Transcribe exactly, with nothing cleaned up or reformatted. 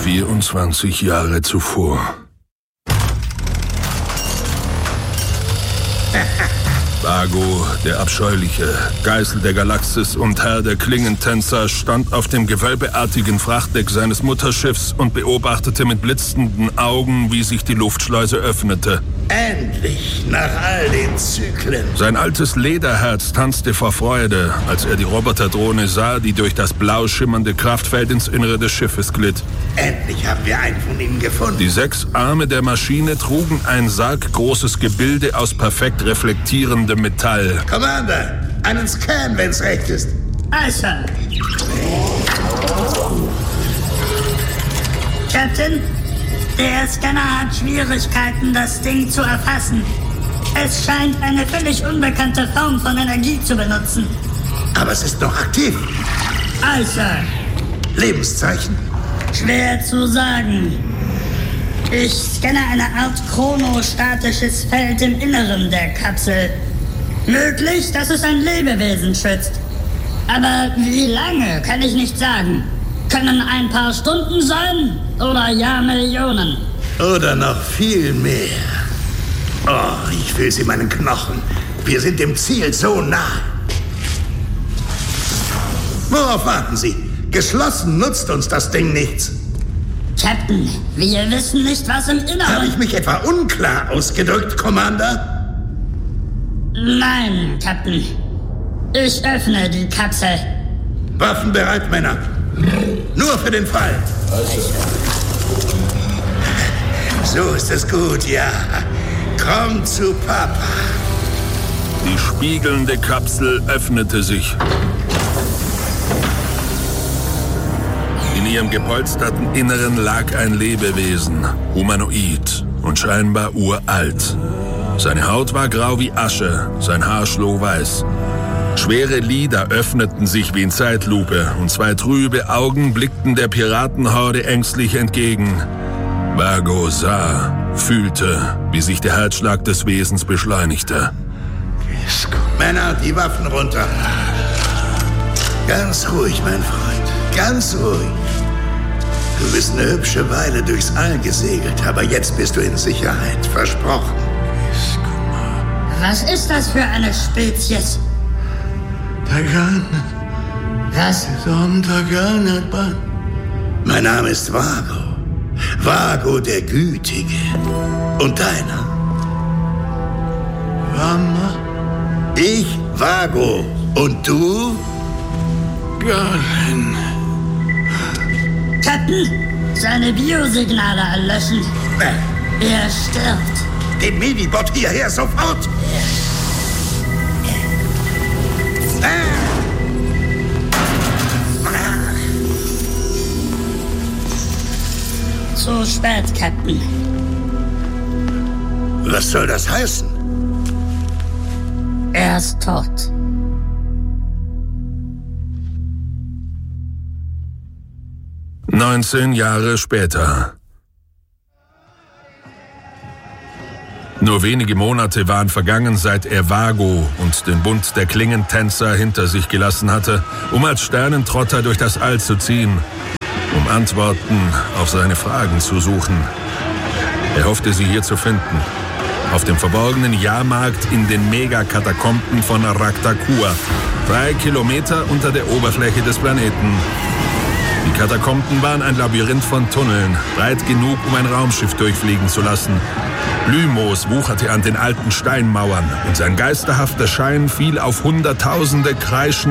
vierundzwanzig Jahre zuvor. Vago, der Abscheuliche, Geißel der Galaxis und Herr der Klingentänzer, stand auf dem gewölbeartigen Frachtdeck seines Mutterschiffs und beobachtete mit blitzenden Augen, wie sich die Luftschleuse öffnete. Endlich, nach all den Zyklen. Sein altes Lederherz tanzte vor Freude, als er die Roboterdrohne sah, die durch das blau schimmernde Kraftfeld ins Innere des Schiffes glitt. Endlich haben wir einen von ihnen gefunden. Die sechs Arme der Maschine trugen ein sarggroßes Gebilde aus perfekt reflektierendem Metall. Commander, einen Scan, wenn's recht ist. Also. Captain, der Scanner hat Schwierigkeiten, das Ding zu erfassen. Es scheint eine völlig unbekannte Form von Energie zu benutzen. Aber es ist noch aktiv. Also. Lebenszeichen? Schwer zu sagen. Ich scanne eine Art chronostatisches Feld im Inneren der Kapsel. Möglich, dass es ein Lebewesen schützt. Aber wie lange, kann ich nicht sagen. Können ein paar Stunden sein oder Jahrmillionen. Oder noch viel mehr. Oh, ich will sie meinen Knochen. Wir sind dem Ziel so nah. Worauf warten Sie? Geschlossen nutzt uns das Ding nichts. Captain, wir wissen nicht, was im Inneren... Habe ich mich etwa unklar ausgedrückt, Commander? Nein, Captain. Ich öffne die Kapsel. Waffen bereit, Männer. Nur für den Fall. So ist es gut, ja. Komm zu Papa. Die spiegelnde Kapsel öffnete sich. In ihrem gepolsterten Inneren lag ein Lebewesen, humanoid und scheinbar uralt. Seine Haut war grau wie Asche, sein Haar schlohweiß. Schwere Lider öffneten sich wie in Zeitlupe und zwei trübe Augen blickten der Piratenhorde ängstlich entgegen. Vago sah, fühlte, wie sich der Herzschlag des Wesens beschleunigte. Männer, die Waffen runter. Ganz ruhig, mein Freund, ganz ruhig. Du bist eine hübsche Weile durchs All gesegelt, aber jetzt bist du in Sicherheit, versprochen. Was ist das für eine Spezies? Tagan. Was? Tagan. Mein Name ist Vago. Vago der Gütige. Und deiner? Mama? Ich, Vago. Und du? Galen. Captain, seine Biosignale erlöschen. Äh. Er stirbt. Den Minibot hierher, sofort! Zu spät, Captain. Was soll das heißen? Er ist tot. neunzehn Jahre später. Nur wenige Monate waren vergangen, seit er Vago und den Bund der Klingentänzer hinter sich gelassen hatte, um als Sternentrotter durch das All zu ziehen, um Antworten auf seine Fragen zu suchen. Er hoffte, sie hier zu finden, auf dem verborgenen Jahrmarkt in den Megakatakomben von Raktakua, drei Kilometer unter der Oberfläche des Planeten. Die Katakomben waren ein Labyrinth von Tunneln, breit genug, um ein Raumschiff durchfliegen zu lassen. Blühmoos wucherte an den alten Steinmauern und sein geisterhafter Schein fiel auf hunderttausende kreischende